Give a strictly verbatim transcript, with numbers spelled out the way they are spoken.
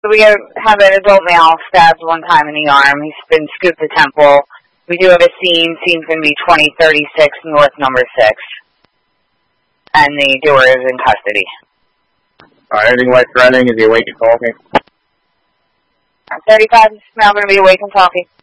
We have an adult male stabbed one time in the arm. He's been scooped to Temple. We do have a scene. Scene's going to be twenty thirty-six North number six. And the doer is in custody. Alright, anything life threatening? Is he awake and talking? thirty-five is now going to be awake and talking.